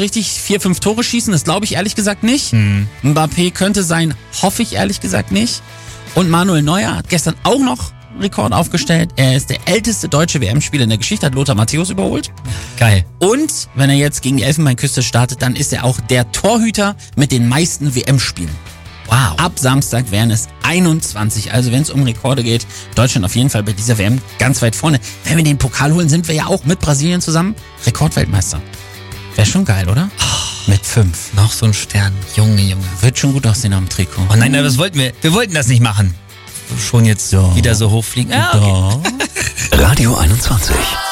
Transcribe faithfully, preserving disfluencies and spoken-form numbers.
richtig vier, fünf Tore schießen, das glaube ich ehrlich gesagt nicht. Hm. Mbappé könnte sein, hoffe ich ehrlich gesagt nicht. Und Manuel Neuer hat gestern auch noch Rekord aufgestellt. Er ist der älteste deutsche W M-Spieler in der Geschichte, hat Lothar Matthäus überholt. Geil. Und wenn er jetzt gegen die Elfenbeinküste startet, dann ist er auch der Torhüter mit den meisten W M-Spielen. Wow. Ab Samstag wären es einundzwanzig. Also wenn es um Rekorde geht, Deutschland auf jeden Fall bei dieser W M ganz weit vorne. Wenn wir den Pokal holen, sind wir ja auch mit Brasilien zusammen Rekordweltmeister. Wäre schon geil, oder? Oh, mit fünf. Noch so ein Stern. Junge, Junge. Wird schon gut aussehen am Trikot. Oh nein, das wollten wir. Wir wollten das nicht machen. Schon jetzt so. wieder so hochfliegen. Ja, okay. Radio einundzwanzig.